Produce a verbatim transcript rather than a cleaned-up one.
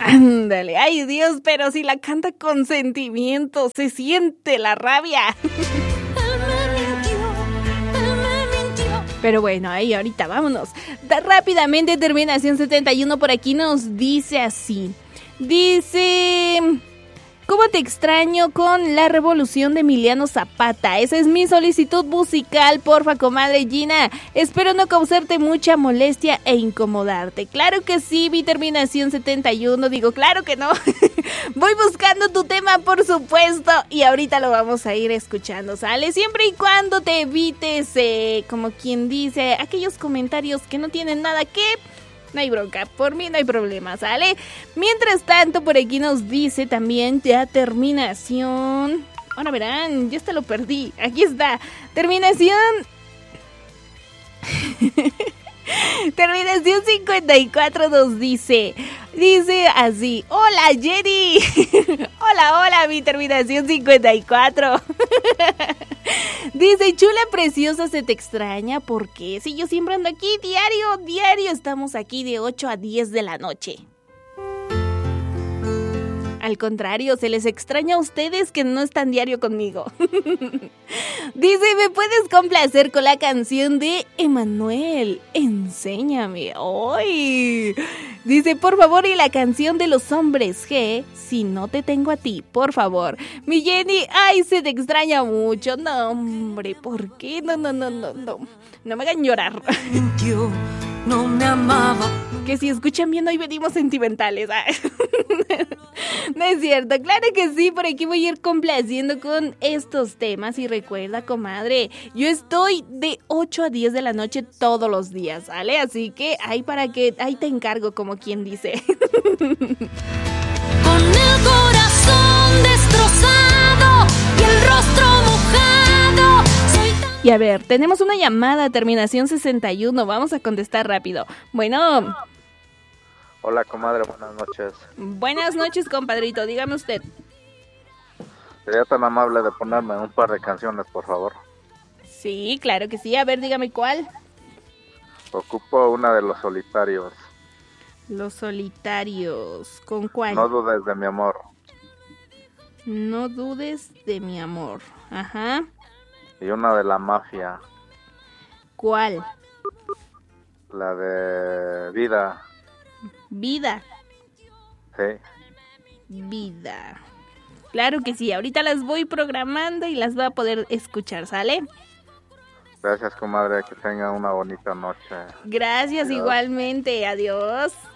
Ándale, ay Dios, pero si la canta con sentimiento, se siente la rabia. Pero bueno, ahí ahorita vámonos. Da rápidamente, terminación setenta y uno por aquí nos dice así. Dice... ¿Cómo te extraño con la revolución de Emiliano Zapata? Esa es mi solicitud musical, porfa, comadre Gina. Espero no causarte mucha molestia e incomodarte. Claro que sí, mi terminación setenta y uno. Digo, claro que no. Voy buscando tu tema, por supuesto, y ahorita lo vamos a ir escuchando, ¿sale? Siempre y cuando te evites, eh, como quien dice, aquellos comentarios que no tienen nada que... No hay bronca, por mí no hay problema, ¿sale? Mientras tanto, por aquí nos dice también ya terminación... Ahora verán, ya hasta lo perdí. Aquí está, terminación... Terminación cincuenta y cuatro nos dice... Dice así, hola Jenny. Hola, hola, mi terminación cincuenta y cuatro. Dice, chula preciosa, se te extraña. ¿Por qué? Si yo siempre ando aquí diario, diario estamos aquí de ocho a diez de la noche. Al contrario, se les extraña a ustedes que no están diario conmigo. Dice, ¿me puedes complacer con la canción de Emanuel? Enséñame. ¡Ay! Dice, por favor, y la canción de los hombres G, Si no te tengo a ti, por favor. Mi Jenny, ay, se te extraña mucho. No, hombre, ¿por qué? No, no, no, no, no. No me hagan llorar. Mintió, no me amaba. Que si escuchan bien, hoy venimos sentimentales. No es cierto, claro que sí, por aquí voy a ir complaciendo con estos temas. Y recuerda, comadre, yo estoy de ocho a diez de la noche todos los días, ¿vale? Así que ahí para que, ahí te encargo, como quien dice. Con el corazón destrozado y el rostro mojado. Soy tan... Y a ver, tenemos una llamada, terminación sesenta y uno, vamos a contestar rápido. Bueno... Hola, comadre, buenas noches. Buenas noches, compadrito, dígame usted. ¿Sería tan amable de ponerme un par de canciones, por favor? Sí, claro que sí, a ver, dígame cuál. Ocupo una de Los Solitarios. Los Solitarios, ¿con cuál? No dudes de mi amor. No dudes de mi amor, ajá. Y una de La Mafia. ¿Cuál? La de Vida. Vida. Sí. Vida. Claro que sí, ahorita las voy programando y las va a poder escuchar, ¿sale? Gracias, comadre, que tenga una bonita noche. Gracias, Adiós. igualmente, adiós.